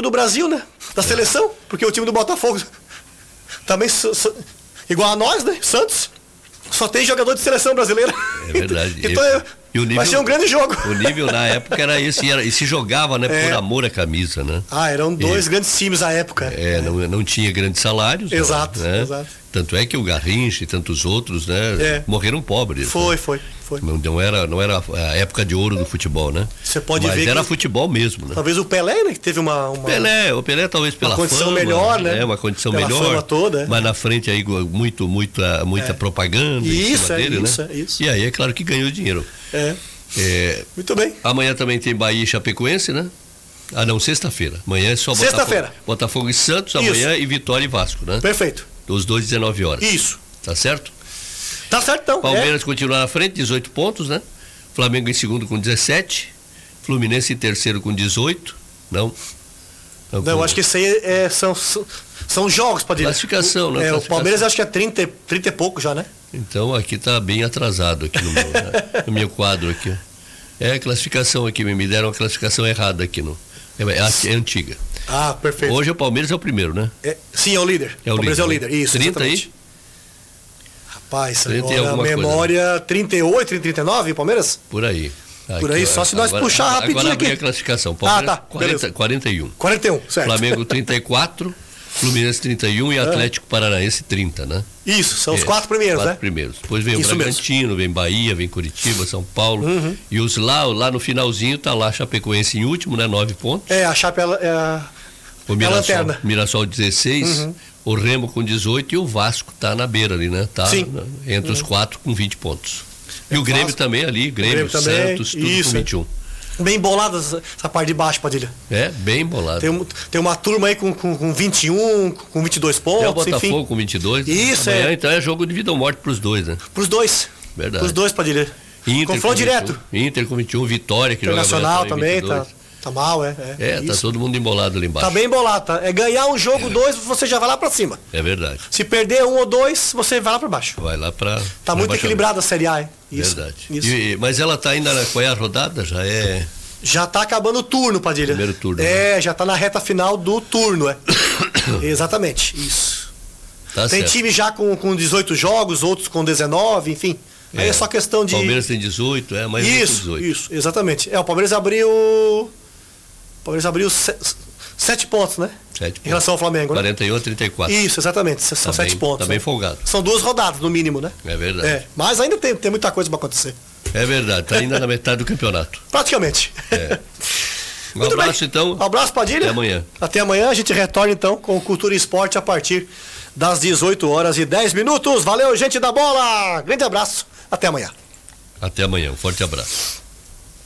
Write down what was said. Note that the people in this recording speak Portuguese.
do Brasil, né? Da seleção, porque o time do Botafogo também, igual a nós, né? Santos, só tem jogador de seleção brasileira. É verdade. Então E o nível, vai ser um grande jogo. O nível na época era esse, e se jogava, né, por amor à camisa, né? Eram dois grandes times à época. Não tinha grandes salários. Exato, né? exato. Tanto é que o Garrincha e tantos outros, né, morreram pobres. Foi. Não era a época de ouro do futebol, né? Você pode ver. Mas era futebol mesmo, né? Talvez o Pelé, né, que teve O Pelé talvez pela condição fama, melhor, né? Uma condição pela melhor. Fama toda. Mas na frente aí muita propaganda em cima dele, né? Isso. E aí é claro que ganhou dinheiro. Muito bem. Amanhã também tem Bahia e Chapecoense, né? Não, sexta-feira. Amanhã é só Botafogo e Santos, amanhã e Vitória e Vasco, né? Perfeito. Os dois 19 horas. Isso. Tá certo? Tá certo, então. Palmeiras continua na frente, 18 pontos, né? Flamengo em segundo com 17. Fluminense em terceiro com 18. Não, acho que isso aí são jogos, Padilha. Classificação, né? O Palmeiras acho que é 30 e pouco já, né? Então aqui tá bem atrasado aqui no meu quadro aqui. Classificação aqui, me deram a classificação errada aqui é antiga. Perfeito. Hoje o Palmeiras é o primeiro, né? Sim, é o líder. O Palmeiras é o líder, isso. 30 exatamente. aí? Rapaz, agora a memória, coisa, né? 38, 39, Palmeiras? Por aí. Por aí, só se nós puxar rapidinho agora aqui. Agora a classificação. Palmeiras, 41. 41, certo. Flamengo 34, Fluminense 31 e Atlético Paranaense 30, né? Isso, são os 4 primeiros, né? Primeiros. Depois vem o Bragantino, vem Bahia, vem Curitiba, São Paulo. E os lá no finalzinho tá lá Chapecoense em último, né? 9 pontos. A Chape o Mirassol 16, o Remo com 18 e o Vasco tá na beira ali, né? Tá entre os 4 com 20 pontos. E o Grêmio também ali, Grêmio Santos, tudo com 21. Bem bolada essa parte de baixo, Padilha. Bem bolada. Tem uma turma aí com 21, com 22 pontos, o Botafogo enfim. com 22. Isso, amanhã, então é jogo de vida ou morte pros dois, né? Pros dois. Verdade. Pros dois, Padilha. Confronto direto. Inter com 21, Vitória que joga Internacional também, tá mal, tá todo mundo embolado ali embaixo. Tá bem embolado, tá? Ganhar um jogo, 2, você já vai lá pra cima. É verdade. Se perder 1 ou 2, você vai lá pra baixo. Vai lá pra... Tá muito equilibrada a Série A, hein? Verdade. Mas ela tá ainda, qual é a rodada? Já tá acabando o turno, Padilha. Primeiro turno. Já tá na reta final do turno, Exatamente, isso. Tá tem certo. time já com 18 jogos, outros com 19, enfim. Aí é só questão de... Palmeiras tem 18, mais 18. Isso, exatamente. O Palmeiras abriu 7 pontos, né? 7 pontos. Em relação ao Flamengo, 41 a 34. Isso, exatamente. São 7 pontos. Tá bem folgado. São 2 rodadas, no mínimo, né? É verdade. Mas ainda tem muita coisa para acontecer. É verdade, tá ainda na metade do campeonato. Praticamente. Um abraço, então. Um abraço, Padilha. Até amanhã. Até amanhã, a gente retorna, então, com Cultura e Esporte a partir das 18h10. Valeu, gente da bola! Grande abraço. Até amanhã. Até amanhã. Um forte abraço.